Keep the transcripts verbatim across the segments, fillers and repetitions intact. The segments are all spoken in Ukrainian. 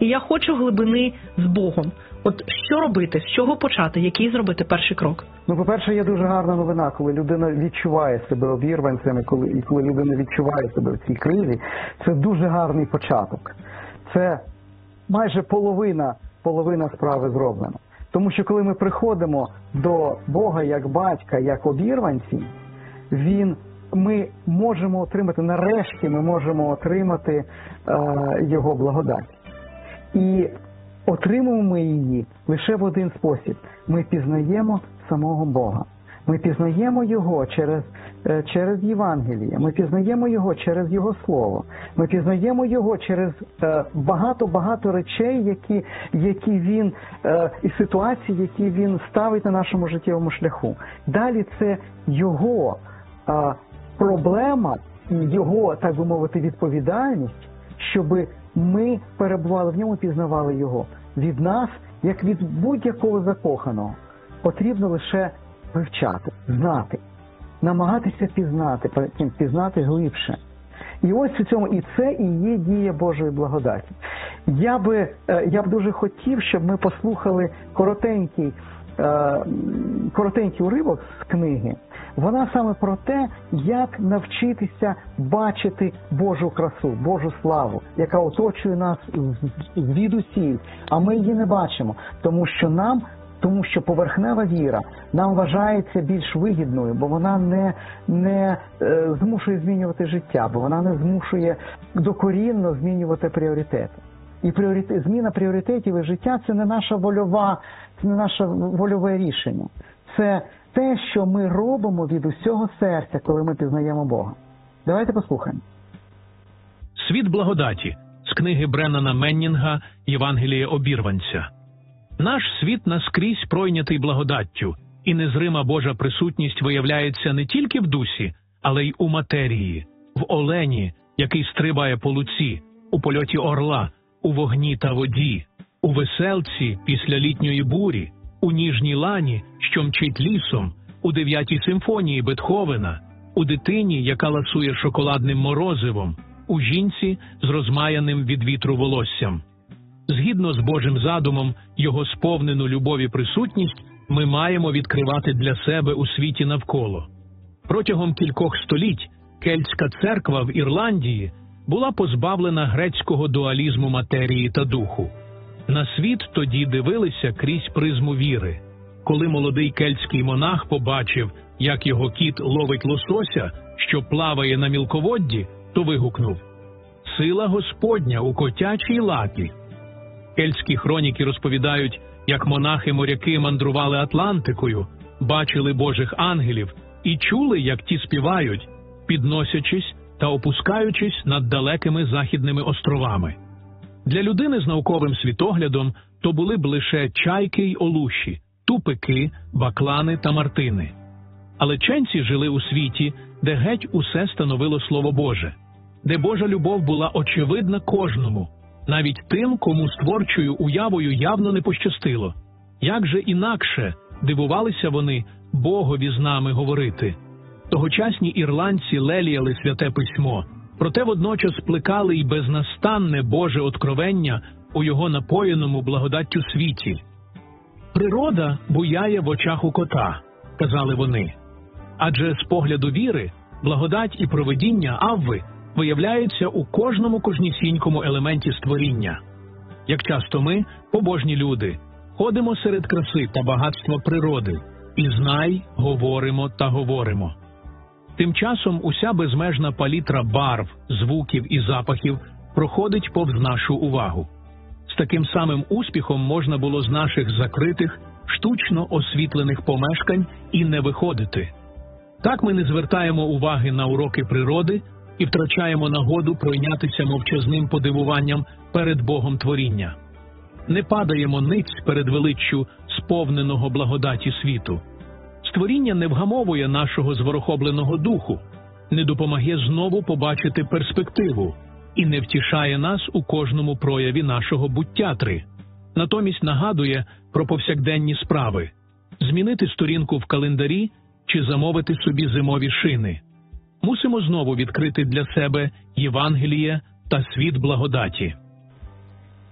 я хочу глибини з Богом. От що робити, з чого почати, який зробити перший крок? Ну, по-перше, є дуже гарна новина, коли людина відчуває себе обірванцем, і коли, і коли людина відчуває себе в цій кризі, це дуже гарний початок. Це майже половина, половина справи зроблена. Тому що коли ми приходимо до Бога як батька, як обірванці, він, ми можемо отримати, нарешті ми можемо отримати е, його благодать. І отримуємо ми її лише в один спосіб. Ми пізнаємо самого Бога. Ми пізнаємо Його через, через Євангеліє, ми пізнаємо Його через Його Слово, ми пізнаємо Його через багато-багато речей, які, які Він, і ситуацій, які Він ставить на нашому життєвому шляху. Далі це Його проблема і Його, так би мовити, відповідальність, щоб ми перебували в ньому, пізнавали Його. Від нас, як від будь-якого закоханого, потрібно лише вивчати, знати, намагатися пізнати, пізнати глибше. І ось у цьому, і це і є дія Божої благодаті. Я би, я б дуже хотів, щоб ми послухали коротенький, коротенький уривок з книги. Вона саме про те, як навчитися бачити Божу красу, Божу славу, яка оточує нас звідусіль, а ми її не бачимо, тому що нам Тому що поверхнева віра нам вважається більш вигідною, бо вона не, не е, змушує змінювати життя, бо вона не змушує докорінно змінювати пріоритети. І пріоритет, зміна пріоритетів і життя – це не наша вольова, це не наше вольове рішення. Це те, що ми робимо від усього серця, коли ми пізнаємо Бога. Давайте послухаємо. Світ благодаті з книги Бреннана Меннінга «Євангеліє обірванця». Наш світ наскрізь пройнятий благодаттю, і незрима Божа присутність виявляється не тільки в дусі, але й у матерії, в олені, який стрибає по луці, у польоті орла, у вогні та воді, у веселці після літньої бурі, у ніжній лані, що мчить лісом, у дев'ятій симфонії Бетховена, у дитині, яка ласує шоколадним морозивом, у жінці з розмаяним від вітру волоссям. Згідно з Божим задумом, його сповнену любові присутність ми маємо відкривати для себе у світі навколо. Протягом кількох століть кельтська церква в Ірландії була позбавлена грецького дуалізму матерії та духу. На світ тоді дивилися крізь призму віри. Коли молодий кельтський монах побачив, як його кіт ловить лосося, що плаває на мілководді, то вигукнув: «Сила Господня у котячій лапі». Кельтські хроніки розповідають, як монахи-моряки мандрували Атлантикою, бачили Божих ангелів і чули, як ті співають, підносячись та опускаючись над далекими західними островами. Для людини з науковим світоглядом то були б лише чайки й олуші, тупики, баклани та мартини. Але ченці жили у світі, де геть усе становило Слово Боже, де Божа любов була очевидна кожному, навіть тим, кому з творчою уявою явно не пощастило. Як же інакше дивувалися вони Богові з нами говорити? Тогочасні ірландці леліяли Святе Письмо, проте водночас плекали й безнастанне Боже откровення у його напоєному благодаттю світі. «Природа буяє в очах у кота», – казали вони. Адже з погляду віри, благодать і провидіння Авви виявляється у кожному кожнісінькому елементі створіння. Як часто ми, побожні люди, ходимо серед краси та багатства природи, і знай, говоримо та говоримо. Тим часом уся безмежна палітра барв, звуків і запахів проходить повз нашу увагу. З таким самим успіхом можна було з наших закритих, штучно освітлених помешкань і не виходити. Так ми не звертаємо уваги на уроки природи і втрачаємо нагоду пройнятися мовчазним подивуванням перед Богом творіння. Не падаємо ниць перед величчю сповненого благодаті світу. Створіння не вгамовує нашого зворохобленого духу, не допомагає знову побачити перспективу і не втішає нас у кожному прояві нашого буття-три. Натомість нагадує про повсякденні справи – змінити сторінку в календарі чи замовити собі зимові шини. Мусимо знову відкрити для себе Євангеліє та світ благодаті.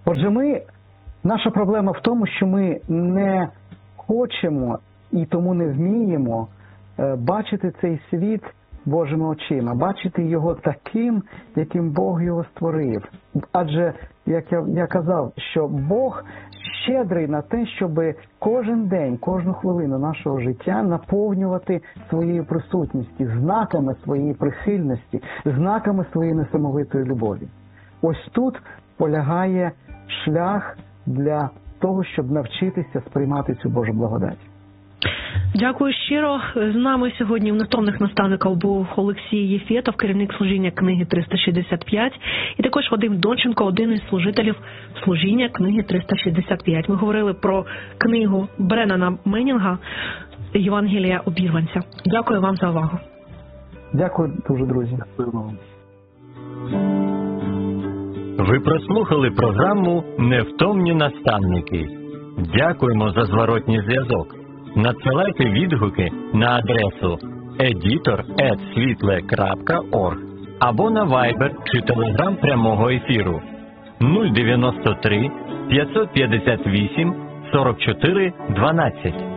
Отже, ми, наша проблема в тому, що ми не хочемо і тому не вміємо е, бачити цей світ Божими очима, бачити його таким, яким Бог його створив. Адже, як я, я казав, що Бог щедрий на те, щоб кожен день, кожну хвилину нашого життя наповнювати своєю присутністю, знаками своєї прихильності, знаками своєї несамовитої любові. Ось тут полягає шлях для того, щоб навчитися сприймати цю Божу благодать. Дякую щиро. З нами сьогодні в невтомних наставниках був Олексій Єфєтов, керівник служіння книги триста шістдесят п'ять, і також Вадим Донченко, один із служителів служіння книги триста шістдесят п'ять. Ми говорили про книгу Бреннана Меннінга «Євангелія обірванця». Дякую вам за увагу. Дякую дуже, друзі. Ви прослухали програму «Невтомні наставники». Дякуємо за зворотній зв'язок. Надсилайте відгуки на адресу едітор ет світле крапка орг або на Viber чи Telegram прямого ефіру нуль дев'яносто три п'ятсот п'ятдесят вісім сорок чотири дванадцять.